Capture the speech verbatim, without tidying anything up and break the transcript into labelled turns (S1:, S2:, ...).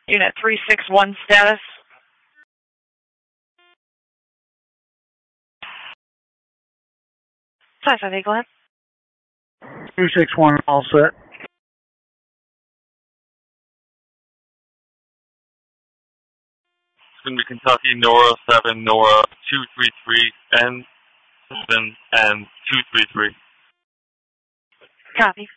S1: Unit three six one status. five five eight, go ahead.
S2: three six one, all set.
S3: It's going to be Kentucky, Nora seven, Nora two three three, N seven, and two three three.
S1: Copy.